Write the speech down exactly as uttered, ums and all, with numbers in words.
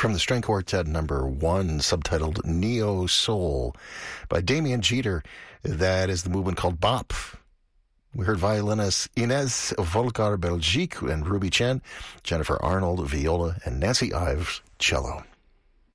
from the string quartet number one, subtitled Neo Soul by Damien Jeter. That is the movement called Bop. We heard violinists Inez Volcar Belgique and Ruby Chen, Jennifer Arnold, viola, and Nancy Ives, cello.